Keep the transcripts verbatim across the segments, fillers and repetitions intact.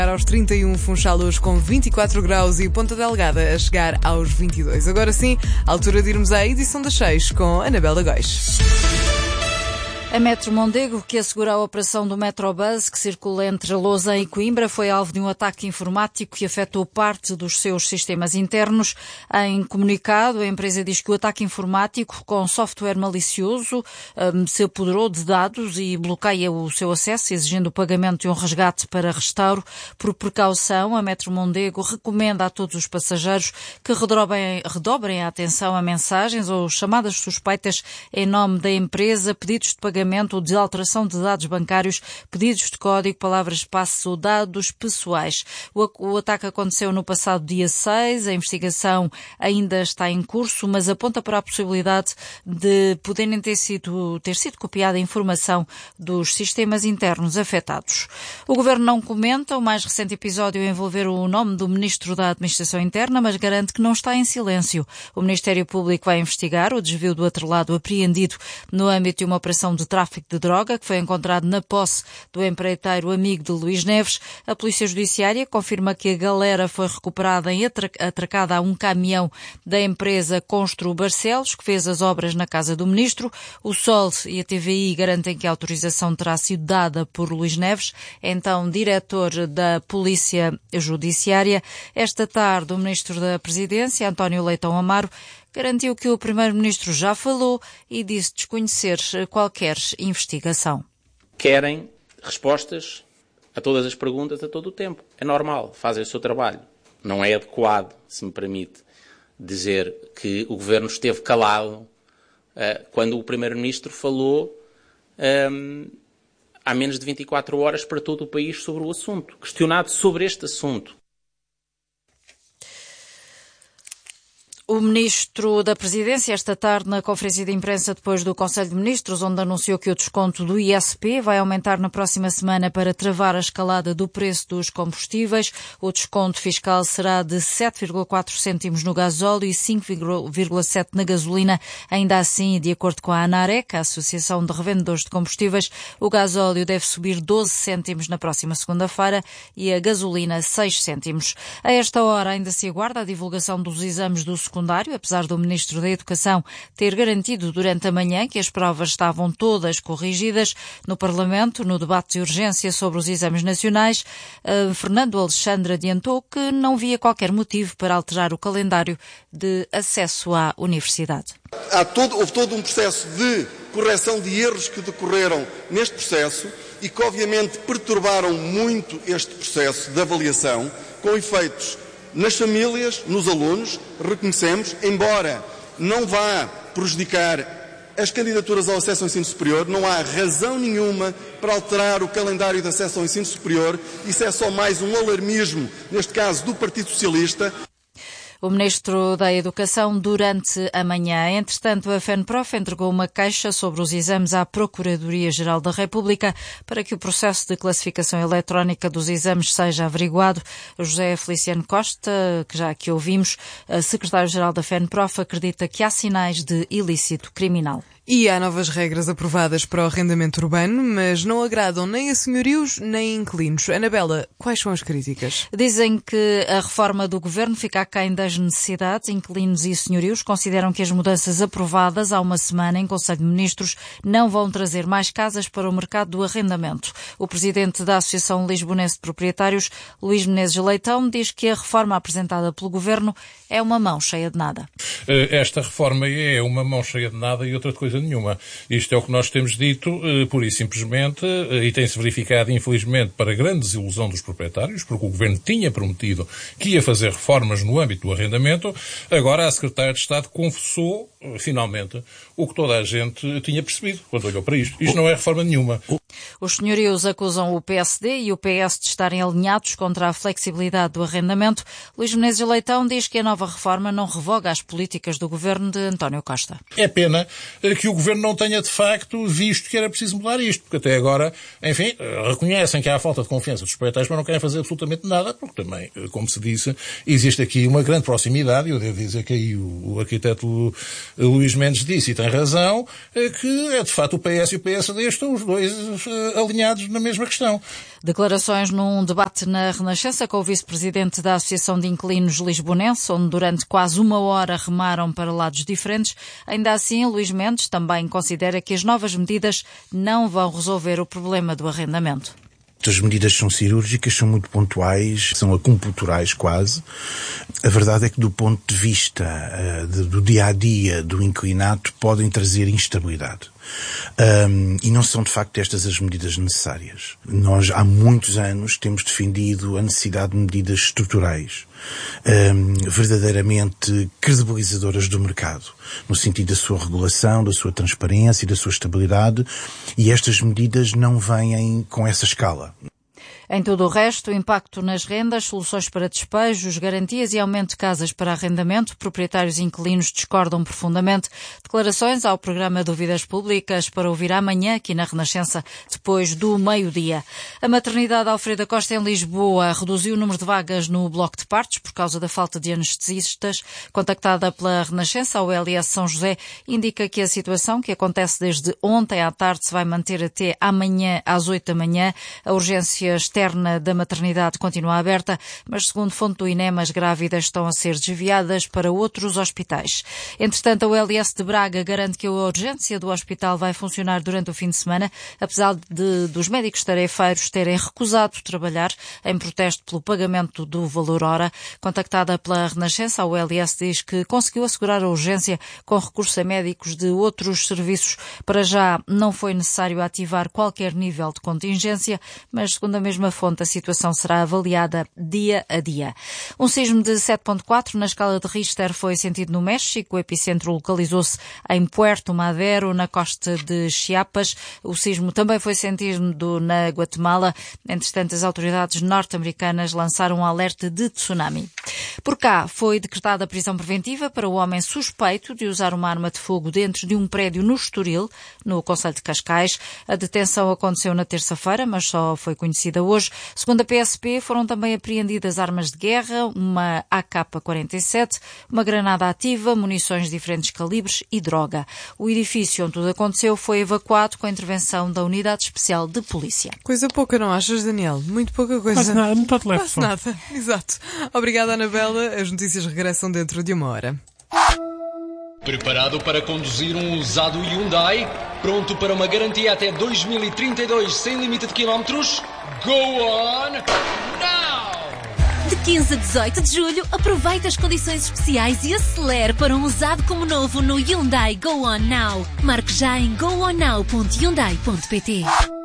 Aos trinta e um, Funchal hoje com vinte e quatro graus e Ponta Delgada a chegar aos vinte e dois. Agora sim, altura de irmos à edição das seis com Anabela Góis. A Metro Mondego, que assegura a operação do Metrobus, que circula entre Lousã e Coimbra, foi alvo de um ataque informático que afetou parte dos seus sistemas internos. Em comunicado, a empresa diz que o ataque informático, com software malicioso, um, se apoderou de dados e bloqueia o seu acesso, exigindo o pagamento de um resgate para restauro. Por precaução, a Metro Mondego recomenda a todos os passageiros que redobrem, redobrem a atenção a mensagens ou chamadas suspeitas em nome da empresa, pedidos de pagamento ou de alteração de dados bancários, pedidos de código, palavras-passe ou dados pessoais. O, o ataque aconteceu no passado dia seis, a investigação ainda está em curso, mas aponta para a possibilidade de poderem ter sido, ter sido copiada a informação dos sistemas internos afetados. O Governo não comenta o mais recente episódio a envolver o nome do Ministro da Administração Interna, mas garante que não está em silêncio. O Ministério Público vai investigar o desvio do atrelado apreendido no âmbito de uma operação de tráfico de droga que foi encontrado na posse do empreiteiro amigo de Luís Neves. A Polícia Judiciária confirma que a galera foi recuperada e atracada a um caminhão da empresa Constru Barcelos, que fez as obras na casa do Ministro. O Sol e a T V I garantem que a autorização terá sido dada por Luís Neves, então diretor da Polícia Judiciária. Esta tarde, o Ministro da Presidência, António Leitão Amaro, garantiu que o Primeiro-Ministro já falou e disse desconhecer qualquer investigação. Querem respostas a todas as perguntas a todo o tempo. É normal, fazem o seu trabalho. Não é adequado, se me permite, dizer que o Governo esteve calado uh, quando o Primeiro-Ministro falou um, há menos de vinte e quatro horas para todo o país sobre o assunto, questionado sobre este assunto. O Ministro da Presidência, esta tarde, na conferência de imprensa depois do Conselho de Ministros, onde anunciou que o desconto do I S P vai aumentar na próxima semana para travar a escalada do preço dos combustíveis. O desconto fiscal será de sete vírgula quatro cêntimos no gasóleo e cinco vírgula sete na gasolina. Ainda assim, de acordo com a ANAREC, a Associação de Revendedores de Combustíveis, o gasóleo deve subir doze cêntimos na próxima segunda-feira e a gasolina seis cêntimos. A esta hora ainda se aguarda a divulgação dos exames do secundário, apesar do Ministro da Educação ter garantido durante a manhã que as provas estavam todas corrigidas. No Parlamento, no debate de urgência sobre os exames nacionais, Fernando Alexandre adiantou que não via qualquer motivo para alterar o calendário de acesso à universidade. Há todo, houve todo um processo de correção de erros que decorreram neste processo e que obviamente perturbaram muito este processo de avaliação, com efeitos nas famílias, nos alunos, reconhecemos, embora não vá prejudicar as candidaturas ao acesso ao ensino superior, não há razão nenhuma para alterar o calendário de acesso ao ensino superior. Isso é só mais um alarmismo, neste caso do Partido Socialista. O Ministro da Educação durante a manhã. Entretanto, a FENPROF entregou uma queixa sobre os exames à Procuradoria-Geral da República para que o processo de classificação eletrónica dos exames seja averiguado. José Feliciano Costa, que já aqui ouvimos, secretário-geral da FENPROF, acredita que há sinais de ilícito criminal. E há novas regras aprovadas para o arrendamento urbano, mas não agradam nem a senhorios nem a inquilinos. Anabela, quais são as críticas? Dizem que a reforma do Governo fica aquém das necessidades. Inquilinos e senhorios consideram que as mudanças aprovadas há uma semana em Conselho de Ministros não vão trazer mais casas para o mercado do arrendamento. O presidente da Associação Lisbonense de Proprietários, Luís Menezes Leitão, diz que a reforma apresentada pelo Governo é uma mão cheia de nada. Esta reforma é uma mão cheia de nada e outra coisa nenhuma. Isto é o que nós temos dito, pura e simplesmente, e tem-se verificado, infelizmente, para grande desilusão dos proprietários, porque o Governo tinha prometido que ia fazer reformas no âmbito do arrendamento. Agora a Secretária de Estado confessou, finalmente, o que toda a gente tinha percebido quando olhou para isto. Isto não é reforma nenhuma. Os senhorios acusam o P S D e o P S de estarem alinhados contra a flexibilidade do arrendamento. Luís Menezes Leitão diz que a nova reforma não revoga as políticas do Governo de António Costa. É pena que o Governo não tenha, de facto, visto que era preciso mudar isto, porque até agora, enfim, reconhecem que há falta de confiança dos proprietários, mas não querem fazer absolutamente nada, porque também, como se disse, existe aqui uma grande proximidade, e eu devo dizer que aí o, o arquiteto Luís Mendes disse, e tem razão, que é de facto o P S e o P S D estão os dois todos uh, alinhados na mesma questão. Declarações num debate na Renascença com o vice-presidente da Associação de Inquilinos Lisbonense, onde durante quase uma hora remaram para lados diferentes. Ainda assim, Luís Mendes também considera que as novas medidas não vão resolver o problema do arrendamento. As medidas são cirúrgicas, são muito pontuais, são acupunturais quase. A verdade é que do ponto de vista uh, de, do dia-a-dia do inquilinato podem trazer instabilidade. Um, e não são de facto estas as medidas necessárias. Nós há muitos anos temos defendido a necessidade de medidas estruturais, um, verdadeiramente credibilizadoras do mercado, no sentido da sua regulação, da sua transparência e da sua estabilidade, e estas medidas não vêm com essa escala. Em todo o resto, o impacto nas rendas, soluções para despejos, garantias e aumento de casas para arrendamento, proprietários e inquilinos discordam profundamente. Declarações ao programa Dúvidas Públicas para ouvir amanhã aqui na Renascença, depois do meio-dia. A maternidade Alfredo Costa em Lisboa reduziu o número de vagas no bloco de partos por causa da falta de anestesistas. Contactada pela Renascença, a O L S São José indica que a situação, que acontece desde ontem à tarde, se vai manter até amanhã às oito da manhã. A urgência externa da maternidade continua aberta, mas segundo fonte do INEM, as grávidas estão a ser desviadas para outros hospitais. Entretanto, a O L S de Braga garante que a urgência do hospital vai funcionar durante o fim de semana, apesar de dos médicos tarefeiros terem recusado trabalhar em protesto pelo pagamento do valor hora. Contactada pela Renascença, a O L S diz que conseguiu assegurar a urgência com recurso a médicos de outros serviços. Para já não foi necessário ativar qualquer nível de contingência, mas segundo a mesma fonte, a situação será avaliada dia a dia. Um sismo de sete ponto quatro na escala de Richter foi sentido no México. O epicentro localizou-se em Puerto Madero, na costa de Chiapas. O sismo também foi sentido na Guatemala. Entretanto, as autoridades norte-americanas lançaram um alerta de tsunami. Por cá, foi decretada prisão preventiva para o homem suspeito de usar uma arma de fogo dentro de um prédio no Estoril, no concelho de Cascais. A detenção aconteceu na terça-feira, mas só foi conhecida hoje. Segundo a P S P, foram também apreendidas armas de guerra, uma A K quarenta e sete, uma granada ativa, munições de diferentes calibres e droga. O edifício onde tudo aconteceu foi evacuado com a intervenção da Unidade Especial de Polícia. Coisa pouca, não achas, Daniel? Muito pouca coisa. Quase nada, muito leve. Quase nada, exato. Obrigada, Anabela. As notícias regressam dentro de uma hora. Preparado para conduzir um usado Hyundai? Pronto para uma garantia até dois mil e trinta e dois sem limite de quilómetros? Go on now! De quinze a dezoito de julho, aproveite as condições especiais e acelere para um usado como novo no Hyundai Go On Now. Marque já em go on now ponto hyundai ponto pt.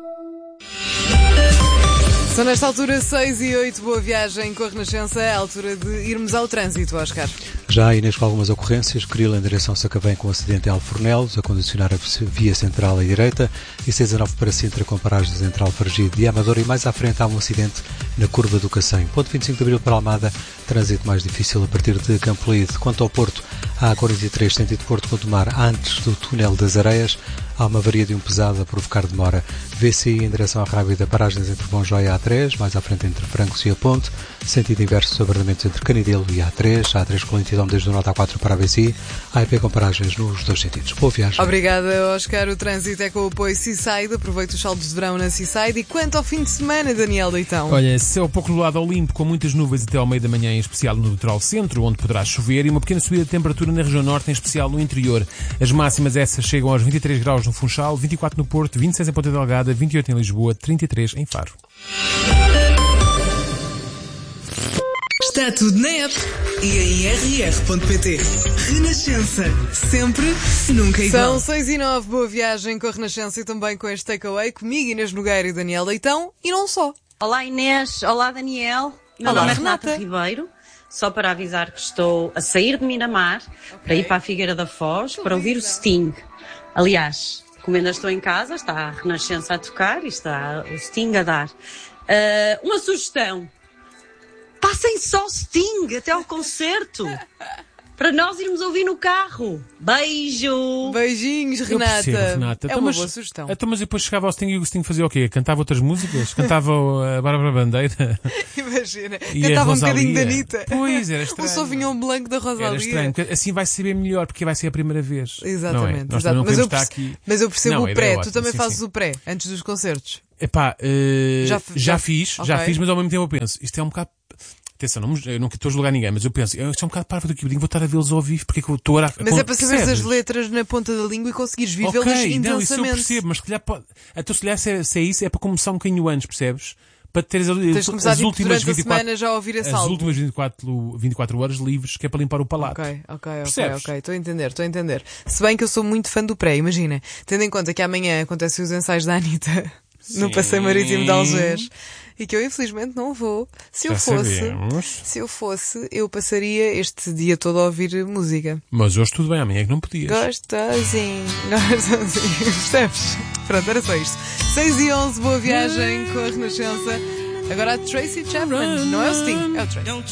São nesta altura seis e oito, boa viagem com a Renascença, é a altura de irmos ao trânsito, Oscar. Já Inês com algumas ocorrências, Crila em direção Sacavém com acidente em Alfornelos, a condicionar a via central à direita, e seis a nove para Sintra com paragens entre Alfargide e Amadora, e mais à frente há um acidente na curva do Cacém. Ponto vinte e cinco de Abril para Almada, trânsito mais difícil a partir de Campo Lide. Quanto ao Porto, há a quarenta e três, sentido Porto com Tomar, antes do túnel das Areias, há uma avaria de um pesado a provocar demora. V C I em direção à Rábida, paragens entre Bom Joia e A três, mais à frente entre Francos e a Ponte, sentido inverso, abrandamentos entre Canidelo e A três, A três com lentidão desde o Norte A quatro para a V C I, A E P com paragens nos dois sentidos. Boa viagem. Obrigada, Oscar. O trânsito é com o apoio Seaside. Aproveita os saldos de verão na Seaside. E quanto ao fim de semana, Daniel Leitão? Olha, céu pouco nublado ao limpo, com muitas nuvens até ao meio da manhã, em especial no litoral centro, onde poderá chover, e uma pequena subida de temperatura na região norte, em especial no interior. As máximas essas chegam aos vinte e três graus no Funchal, vinte e quatro no Porto, vinte e seis em Ponta Delgada, vinte e oito em Lisboa, trinta e três em Faro. Está tudo na app e em r r ponto p t. Renascença. Sempre, nunca igual. São seis e nove, boa viagem com a Renascença e também com este takeaway. Comigo, Inês Nogueira e Daniel Leitão, e não só. Olá Inês, olá Daniel. Meu Olá, nome é Renata. Renata Ribeiro. Só para avisar que estou a sair de Miramar, okay, para ir para a Figueira da Foz, para ouvir o Sting. Aliás, como ainda estou em casa, está a Renascença a tocar e está o Sting a dar. Uh, uma sugestão. Passem só Sting até ao concerto. para nós irmos ouvir no carro. Beijo! Beijinhos, Eu Renata. percebo, Renata. É Então, uma mas- boa sugestão. Então, mas depois chegava ao Sting e o Sting fazia o quê? Cantava outras músicas? Cantava a Bárbara Bandeira? Imagina, E a cantava um Rosalia? bocadinho da Anitta. Pois, era Um estranho. Sauvignon Blanc da Rosalia. Era estranho, porque assim vai saber melhor, porque vai ser a primeira vez. Exatamente. Não é? Nós exato. não Mas, eu queremos estar perce- aqui. mas eu percebo Não, a o ideia pré. é Tu ótima, também sim, fazes sim. o pré, antes dos concertos. Epá, eh, Já- já, já- fiz, já ok. fiz, mas ao mesmo tempo eu penso, isto é um bocado. Atenção, não, eu não estou a julgar ninguém, mas eu penso, isto é um bocado parvo daqui, vou estar a vê-los ao vivo, porque é que eu estou a. Mas é para saberes Percebes? as letras na ponta da língua e conseguires vivê-las Ok, não, isso eu intensamente. percebo, mas se calhar pode. Então, se calhar, se é, se é isso, é para começar um bocadinho antes, percebes? Para teres a- Tens de começar as tipo, últimas durante a vinte e quatro, semana já a ouvir esse as álbum. últimas vinte e quatro, vinte e quatro horas livres, que é para limpar o palato. Ok, ok, ok, Percebes? ok. Estou a entender, estou a entender. Se bem que eu sou muito fã do pré, imagina. Tendo em conta que amanhã acontecem os ensaios da Anitta no Passeio Marítimo de Algés e que eu infelizmente não vou. Se eu Já fosse, sabíamos. se eu fosse, eu passaria este dia todo a ouvir música. Mas hoje tudo bem, amanhã é que não podias. Gostosinho, gostosinho. Percebes? Pronto, era só isto. seis e onze, boa viagem com a Renascença. Agora a Tracy Chapman. Não é o Sting, é o Tracy.